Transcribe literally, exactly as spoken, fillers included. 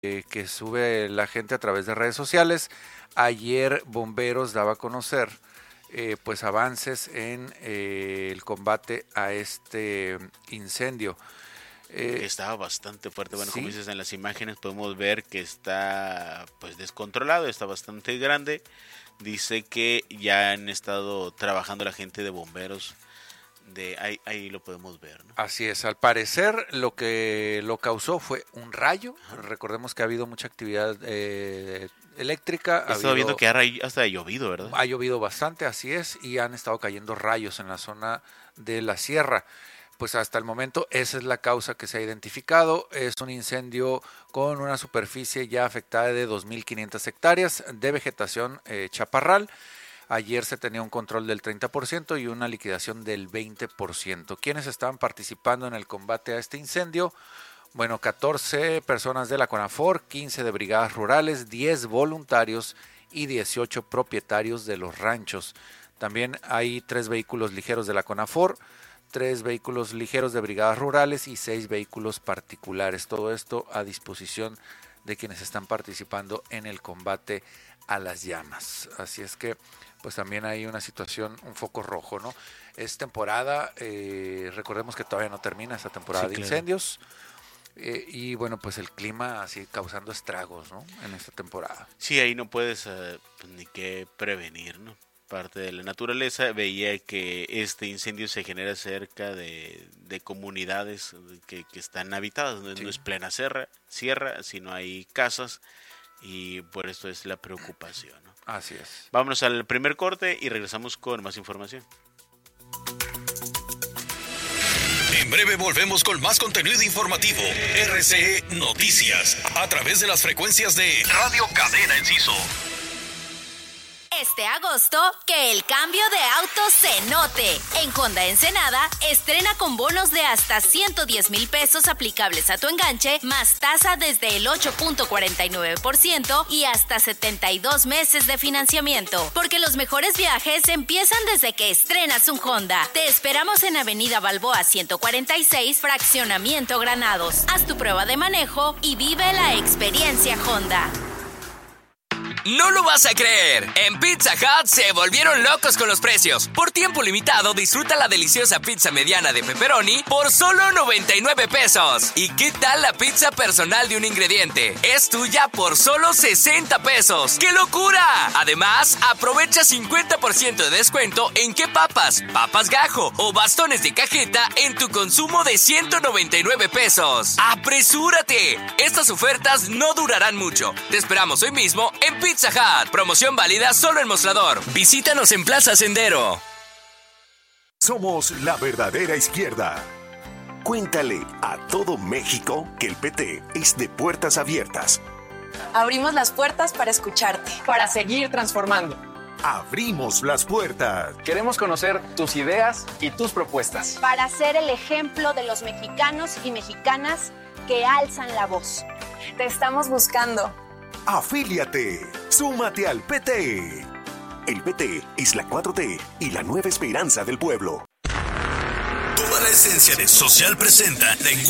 eh, que sube la gente a través de redes sociales. Ayer Bomberos daba a conocer eh, pues avances en eh, el combate a este incendio. Eh, estaba bastante fuerte, bueno, ¿sí? Como dices en las imágenes podemos ver que está pues descontrolado, está bastante grande. Dice que ya han estado trabajando la gente de bomberos, de ahí, ahí lo podemos ver, ¿no? Así es, al parecer lo que lo causó fue un rayo. Ajá. Recordemos que ha habido mucha actividad eh, eléctrica. He estado viendo que ha hasta llovido, ¿verdad? Ha llovido bastante, así es, y han estado cayendo rayos en la zona de la sierra. Pues hasta el momento esa es la causa que se ha identificado. Es un incendio con una superficie ya afectada de dos mil quinientas hectáreas de vegetación eh, chaparral. Ayer se tenía un control del treinta por ciento y una liquidación del veinte por ciento. ¿Quiénes estaban participando en el combate a este incendio? Bueno, catorce personas de la CONAFOR, quince de brigadas rurales, diez voluntarios y dieciocho propietarios de los ranchos. También hay tres vehículos ligeros de la CONAFOR, tres vehículos ligeros de brigadas rurales y seis vehículos particulares. Todo esto a disposición de quienes están participando en el combate a las llamas. Así es que pues también hay una situación, un foco rojo, ¿no? Es temporada, eh, recordemos que todavía no termina esta temporada sí, de claro. incendios. Eh, y bueno, pues el clima así causando estragos, ¿no? En esta temporada. Sí, ahí no puedes uh, pues, ni qué prevenir, ¿no? Parte de la naturaleza. Veía que este incendio se genera cerca de, de comunidades que, que están habitadas, no, sí. no es plena sierra, sierra, sino hay casas y por esto es la preocupación, ¿no? Así es. Vámonos al primer corte y regresamos con más información. En breve volvemos con más contenido informativo. R C E Noticias, a través de las frecuencias de Radio Cadena Enciso. Este agosto, que el cambio de auto se note. En Honda Ensenada, estrena con bonos de hasta ciento diez mil pesos aplicables a tu enganche, más tasa desde el ocho punto cuarenta y nueve por ciento y hasta setenta y dos meses de financiamiento. Porque los mejores viajes empiezan desde que estrenas un Honda. Te esperamos en Avenida Balboa ciento cuarenta y seis, Fraccionamiento Granados. Haz tu prueba de manejo y vive la experiencia Honda. No lo vas a creer, en Pizza Hut se volvieron locos con los precios. Por tiempo limitado, disfruta la deliciosa pizza mediana de pepperoni por solo noventa y nueve pesos. ¿Y qué tal la pizza personal de un ingrediente? Es tuya por solo sesenta pesos. ¡Qué locura! Además, aprovecha cincuenta por ciento de descuento en qué papas, papas gajo o bastones de cajeta en tu consumo de ciento noventa y nueve pesos. ¡Apresúrate! Estas ofertas no durarán mucho. Te esperamos hoy mismo en Pizza Pizza Hut, promoción válida solo en Mostrador. Visítanos en Plaza Sendero. Somos la verdadera izquierda. Cuéntale a todo México que el P T es de puertas abiertas. Abrimos las puertas para escucharte, para seguir transformando. Abrimos las puertas. Queremos conocer tus ideas y tus propuestas. Para ser el ejemplo de los mexicanos y mexicanas que alzan la voz. Te estamos buscando. Afíliate, súmate al P T. El P T es la cuatro T y la nueva esperanza del pueblo. Toda la esencia de Social presenta la encuesta